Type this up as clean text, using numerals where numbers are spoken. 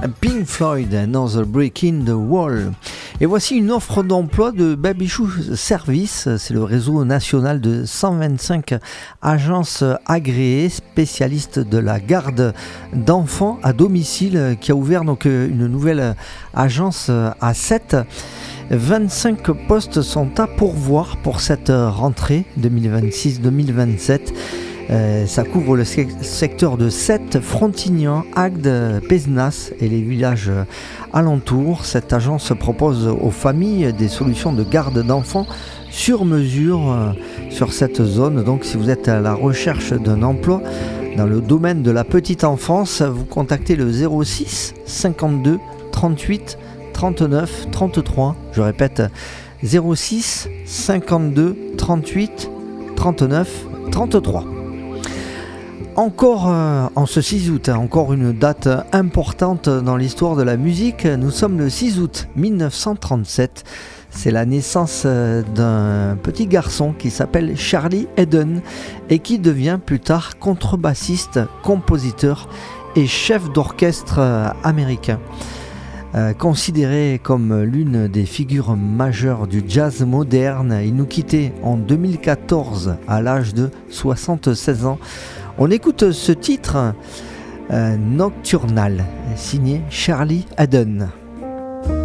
Pink Floyd, Another Brick in the Wall. Et voici une offre d'emploi de Babichou Service. C'est le réseau national de 125 agences agréées, spécialistes de la garde d'enfants à domicile, qui a ouvert donc une nouvelle agence à 7. 25 postes sont à pourvoir pour cette rentrée 2026-2027. Ça couvre le secteur de Sète, Frontignan, Agde, Pézenas et les villages alentours. Cette agence propose aux familles des solutions de garde d'enfants sur mesure sur cette zone. Donc si vous êtes à la recherche d'un emploi dans le domaine de la petite enfance, vous contactez le 06 52 38 39 33. Je répète, 06 52 38 39 33. Encore en ce 6 août, encore une date importante dans l'histoire de la musique. Nous sommes le 6 août 1937. C'est la naissance d'un petit garçon qui s'appelle Charlie Haden et qui devient plus tard contrebassiste, compositeur et chef d'orchestre américain. Considéré comme l'une des figures majeures du jazz moderne, il nous quittait en 2014 à l'âge de 76 ans. On écoute ce titre Nocturnal, signé Charlie Haden.